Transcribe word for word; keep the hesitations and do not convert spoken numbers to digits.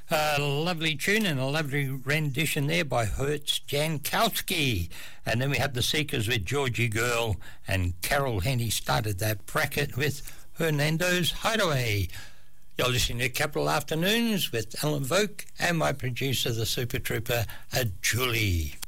A lovely tune and a lovely rendition there by Hertz Jankowski. And then we had the Seekers with Georgie Girl, and Carol Henny started that bracket with Hernando's Hideaway. You're listening to Capital Afternoons with Alan Voke and my producer, the Super Trooper, uh, Julie.